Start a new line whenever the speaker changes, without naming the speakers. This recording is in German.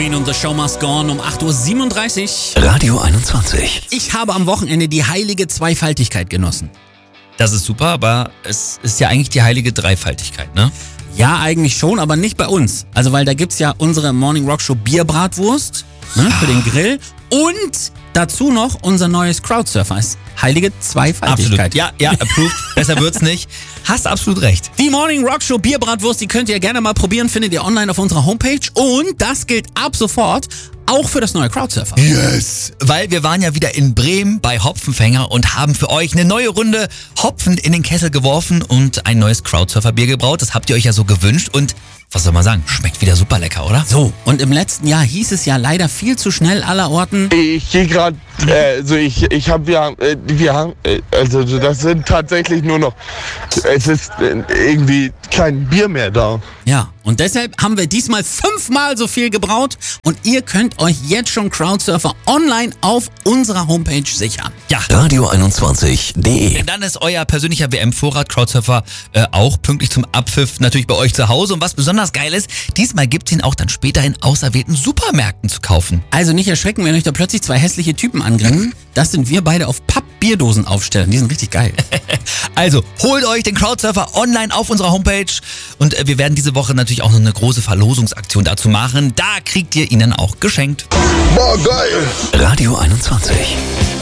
Und The Show Must Go On um 8.37
Uhr. Radio 21.
Ich habe am Wochenende die heilige Zweifaltigkeit genossen.
Das ist super, aber es ist ja eigentlich die heilige Dreifaltigkeit, ne?
Ja, eigentlich schon, aber nicht bei uns. Also, weil da gibt's ja unsere Morning Rock Show Bierbratwurst, ne, für den Grill. Und dazu noch unser neues Crowdsurfer. Ist heilige Zweifaltigkeit.
Absolut. Ja, approved. Besser wird's nicht. Hast absolut recht.
Die Morning Rock Show Bierbratwurst, die könnt ihr gerne mal probieren, findet ihr online auf unserer Homepage. Und das gilt ab sofort auch für das neue Crowdsurfer.
Yes! Weil wir waren ja wieder in Bremen bei Hopfenfänger und haben für euch eine neue Runde Hopfen in den Kessel geworfen und ein neues Crowdsurfer-Bier gebraut. Das habt ihr euch ja so gewünscht und was soll man sagen, schmeckt wieder super lecker, oder?
So, und im letzten Jahr hieß es ja leider viel zu schnell allerorten.
Ich gehe gerade, ich habe ja, also das sind tatsächlich nur noch, es ist irgendwie kein Bier mehr da.
Ja, und deshalb haben wir diesmal 5-mal so viel gebraut und ihr könnt euch jetzt schon Crowdsurfer online auf unserer Homepage sichern.
Ja.
Radio21.de.
Denn dann ist euer persönlicher WM-Vorrat Crowdsurfer auch pünktlich zum Abpfiff natürlich bei euch zu Hause. Und was besonders geil ist, diesmal gibt's ihn auch dann später in auserwählten Supermärkten zu kaufen.
Also nicht erschrecken, wenn euch da plötzlich 2 hässliche Typen angrennen. Das sind wir beide auf Pappbierdosen aufstellen. Die sind richtig geil.
Also holt euch den Crowdsurfer online auf unserer Homepage und wir werden diese Woche natürlich auch noch eine große Verlosungsaktion dazu machen. Da kriegt ihr ihn dann auch geschenkt.
Boah, geil!
Radio 21.